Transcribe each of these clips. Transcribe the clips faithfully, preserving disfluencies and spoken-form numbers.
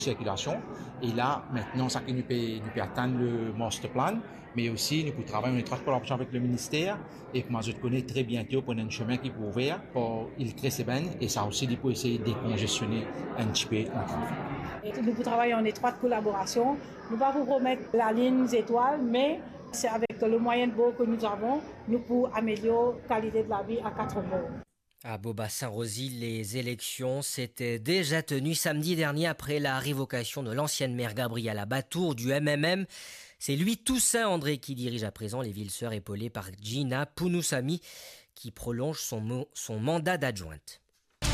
circulation. Et là, maintenant, ça que nous peut, nous peut atteindre le master plan, mais aussi nous pouvons travailler en étroite collaboration avec le ministère. Et moi, je connais très bientôt pour un chemin qui peut ouvrir pour il crée ses bennes et ça aussi, pour essayer de décongestionner un petit peu la trafic. Et nous pouvons travailler en étroite collaboration. Nous ne pouvons pas vous promettre la ligne étoile, mais c'est avec le moyen de bord que nous avons, nous pouvons améliorer la qualité de la vie à quatre bords. À Beaubassin-Rosy, les élections s'étaient déjà tenues samedi dernier après la révocation de l'ancienne maire Gabriela Batour du M M M. C'est lui, Toussaint André, qui dirige à présent les Villes-Sœurs, épaulé par Gina Pounousami, qui prolonge son, son mandat d'adjointe.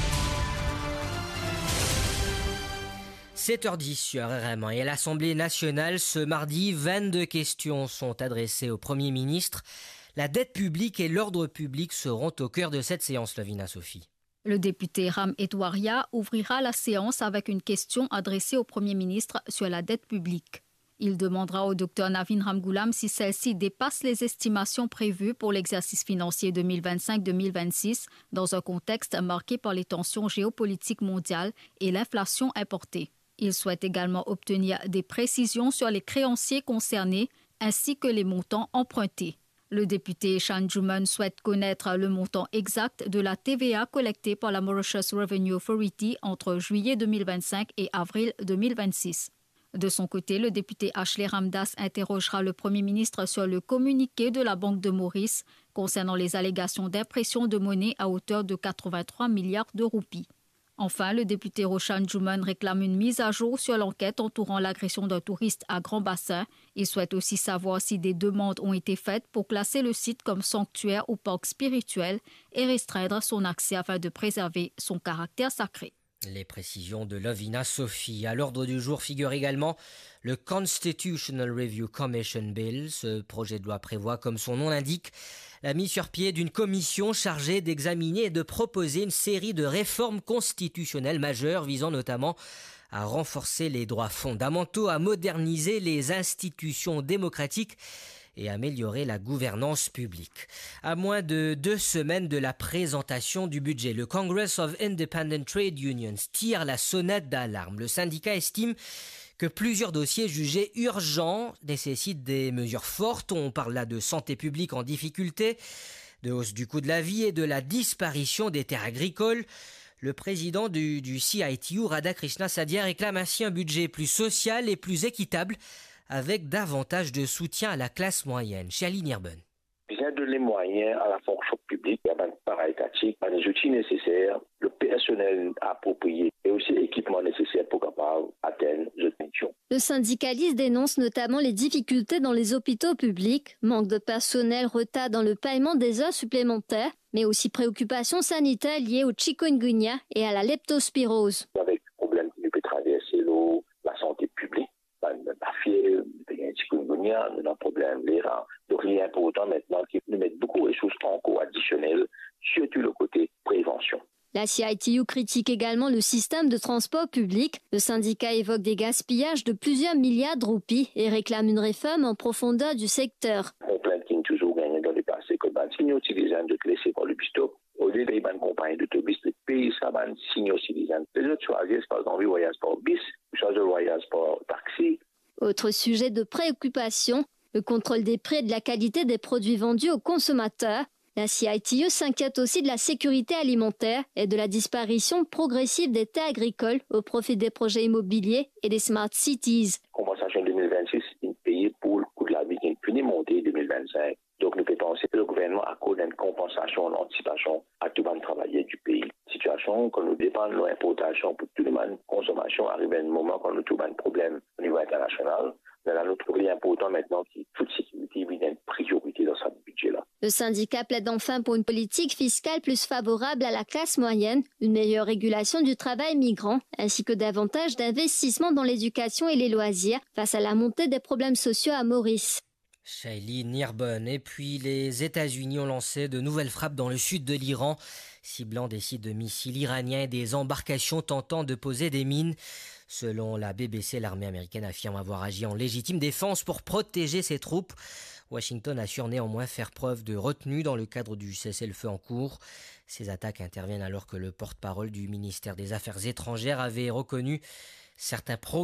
sept heures dix sur R M un et à l'Assemblée nationale, ce mardi, vingt-deux questions sont adressées au Premier ministre. La dette publique et l'ordre public seront au cœur de cette séance, Lavina Sophie. Le député Ram Etouaria ouvrira la séance avec une question adressée au Premier ministre sur la dette publique. Il demandera au docteur Navin Ramgoolam si celle-ci dépasse les estimations prévues pour l'exercice financier deux mille vingt-cinq deux mille vingt-six dans un contexte marqué par les tensions géopolitiques mondiales et l'inflation importée. Il souhaite également obtenir des précisions sur les créanciers concernés ainsi que les montants empruntés. Le député Shan Juman souhaite connaître le montant exact de la T V A collectée par la Mauritius Revenue Authority entre juillet deux mille vingt-cinq et avril deux mille vingt-six. De son côté, le député Ashley Ramdas interrogera le Premier ministre sur le communiqué de la Banque de Maurice concernant les allégations d'impression de monnaie à hauteur de quatre-vingt-trois milliards de roupies. Enfin, le député Roshan Juman réclame une mise à jour sur l'enquête entourant l'agression d'un touriste à Grand Bassin. Il souhaite aussi savoir si des demandes ont été faites pour classer le site comme sanctuaire ou parc spirituel et restreindre son accès afin de préserver son caractère sacré. Les précisions de Lavina Sophie. À l'ordre du jour figure également le Constitutional Review Commission Bill. Ce projet de loi prévoit, comme son nom l'indique, la mise sur pied d'une commission chargée d'examiner et de proposer une série de réformes constitutionnelles majeures visant notamment à renforcer les droits fondamentaux, à moderniser les institutions démocratiques et améliorer la gouvernance publique. À moins de deux semaines de la présentation du budget, le Congress of Independent Trade Unions tire la sonnette d'alarme. Le syndicat estime que plusieurs dossiers jugés urgents nécessitent des mesures fortes. On parle là de santé publique en difficulté, de hausse du coût de la vie et de la disparition des terres agricoles. Le président du, du C I T U, Radhakrishna Sadia, réclame ainsi un budget plus social et plus équitable, avec davantage de soutien à la classe moyenne. Charlie Nirben. Bien donner les moyens à la fonction publique, à la paraétatique, à les outils nécessaires, le personnel approprié et aussi l'équipement nécessaire pour capable atteindre les missions. Le syndicaliste dénonce notamment les difficultés dans les hôpitaux publics, manque de personnel, retard dans le paiement des heures supplémentaires, mais aussi préoccupations sanitaires liées au chikungunya et à la leptospirose. Avec le problème qui peut traverser l'eau, la santé publique, la fièvre, le chikungunya, le problème, les reins. Donc il est important maintenant qu'ils nous mettent beaucoup de ressources encore additionnelles, surtout le côté prévention. La C I T U critique également le système de transport public. Le syndicat évoque des gaspillages de plusieurs milliards de roupies et réclame une réforme en profondeur du secteur. On plaint qui toujours gagné dans le passé que les signaux utilisés de laisser par le bus-stop. Au lieu d'aller une compagnie d'autobus, le pays, ça va signaux utilisés. Les autres choisissent par exemple le voyage par bus, choisissent le voyage par taxi. Autre sujet de préoccupation, le contrôle des prix et de la qualité des produits vendus aux consommateurs. La C I T U s'inquiète aussi de la sécurité alimentaire et de la disparition progressive des terres agricoles au profit des projets immobiliers et des smart cities. Compensation deux mille vingt-six, une pays pour le coût de la vie qui est fini monter en deux mille vingt-cinq. Donc nous pouvons penser que le gouvernement accorde une compensation en anticipation à tout le monde travailler du pays. Situation que nous dépendons de l'importation pour tout le monde, consommation arrive à un moment quand nous trouvons un problème au niveau international. Mais là, nous trouvons important maintenant que toute sécurité est une priorité dans ce budget-là. Le syndicat plaide enfin pour une politique fiscale plus favorable à la classe moyenne, une meilleure régulation du travail migrant, ainsi que davantage d'investissements dans l'éducation et les loisirs face à la montée des problèmes sociaux à Maurice. Shaili Nirben. Et puis les États-Unis ont lancé de nouvelles frappes dans le sud de l'Iran, ciblant des sites de missiles iraniens et des embarcations tentant de poser des mines. Selon la B B C, l'armée américaine affirme avoir agi en légitime défense pour protéger ses troupes. Washington assure néanmoins faire preuve de retenue dans le cadre du cessez-le-feu en cours. Ces attaques interviennent alors que le porte-parole du ministère des Affaires étrangères avait reconnu certains progrès